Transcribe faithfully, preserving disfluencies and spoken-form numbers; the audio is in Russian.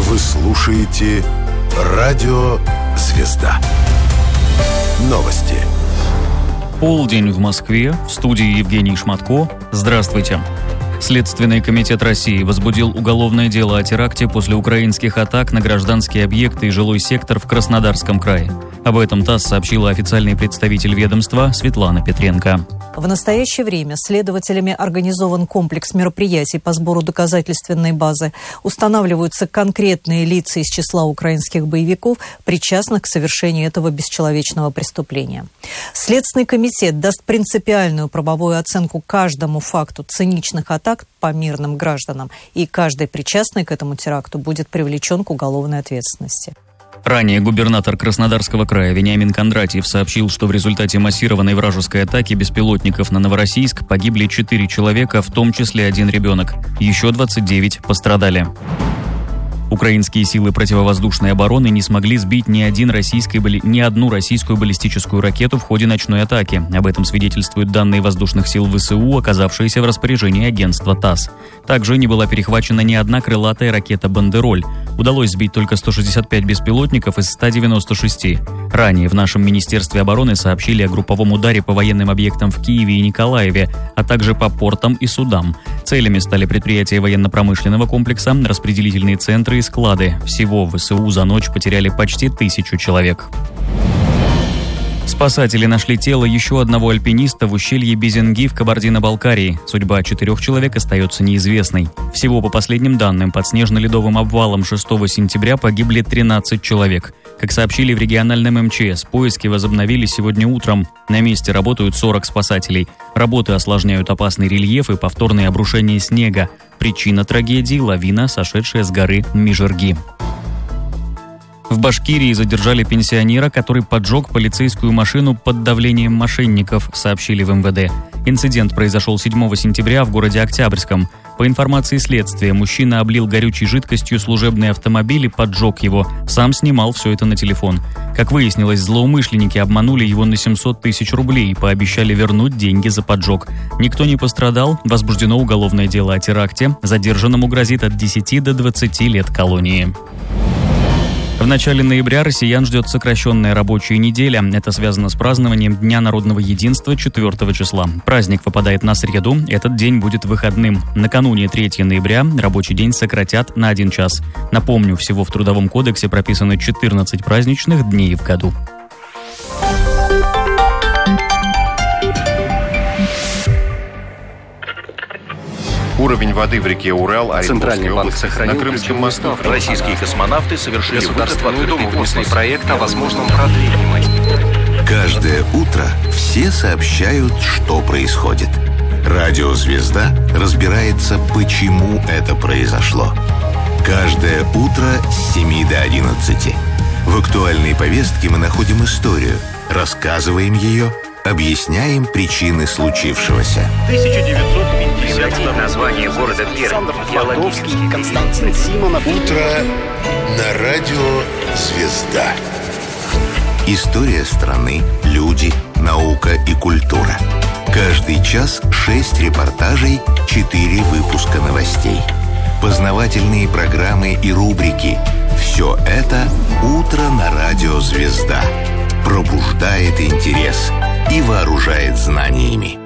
Вы слушаете «Радио Звезда». Новости. Полдень в Москве. В студии Евгений Шматко. Здравствуйте. Следственный комитет России возбудил уголовное дело о теракте после украинских атак на гражданские объекты и жилой сектор в Краснодарском крае. Об этом ТАСС сообщила официальный представитель ведомства Светлана Петренко. В настоящее время следователями организован комплекс мероприятий по сбору доказательственной базы. Устанавливаются конкретные лица из числа украинских боевиков, причастных к совершению этого бесчеловечного преступления. Следственный комитет даст принципиальную правовую оценку каждому факту циничных атак по мирным гражданам, и каждый причастный к этому теракту будет привлечен к уголовной ответственности. Ранее губернатор Краснодарского края Вениамин Кондратьев сообщил, что в результате массированной вражеской атаки беспилотников на Новороссийск погибли четыре человека, в том числе один ребенок. Еще двадцать девять пострадали. Украинские силы противовоздушной обороны не смогли сбить ни, один российской, ни одну российскую баллистическую ракету в ходе ночной атаки. Об этом свидетельствуют данные воздушных сил ВСУ, оказавшиеся в распоряжении агентства ТАСС. Также не была перехвачена ни одна крылатая ракета «Бандероль». Удалось сбить только сто шестьдесят пять беспилотников из ста девяноста шести. Ранее в нашем Министерстве обороны сообщили о групповом ударе по военным объектам в Киеве и Николаеве, а также по портам и судам. Целями стали предприятия военно-промышленного комплекса, распределительные центры и склады. Всего в ВСУ за ночь потеряли почти тысячу человек. Спасатели нашли тело еще одного альпиниста в ущелье Безенги в Кабардино-Балкарии. Судьба четырех человек остается неизвестной. Всего, по последним данным, под снежно-ледовым обвалом шестого сентября погибли тринадцать человек. Как сообщили в региональном МЧС, поиски возобновили сегодня утром. На месте работают сорок спасателей. Работы осложняют опасный рельеф и повторные обрушения снега. Причина трагедии – лавина, сошедшая с горы Межерги. В Башкирии задержали пенсионера, который поджег полицейскую машину под давлением мошенников, сообщили в МВД. Инцидент произошел седьмого сентября в городе Октябрьском. По информации следствия, мужчина облил горючей жидкостью служебный автомобиль и поджег его. Сам снимал все это на телефон. Как выяснилось, злоумышленники обманули его на семьсот тысяч рублей и пообещали вернуть деньги за поджог. Никто не пострадал, возбуждено уголовное дело о теракте. Задержанному грозит от десяти до двадцати лет колонии. В начале ноября россиян ждет сокращенная рабочая неделя. Это связано с празднованием Дня народного единства четвёртого числа. Праздник выпадает на среду, этот день будет выходным. Накануне третьего ноября рабочий день сократят на один час. Напомню, всего в Трудовом кодексе прописано четырнадцать праздничных дней в году. Уровень воды в реке Урал, Центральный банк сохранил на Крымском мосту. Российские космонавты совершили государственный переносный проект о возможном продлении. Каждое утро все сообщают, что происходит. Радио «Звезда» разбирается, почему это произошло. Каждое утро с семи до одиннадцати. В актуальной повестке мы находим историю, рассказываем ее, объясняем причины случившегося. тысяча девятьсот пятьдесят название города Александр Твардовский, Константин Симонов. Утро на радио «Звезда». История страны, люди, наука и культура. Каждый час шесть репортажей, четыре выпуска новостей. Познавательные программы и рубрики. Все это «Утро на радио «Звезда». Пробуждает интерес и вооружает знаниями.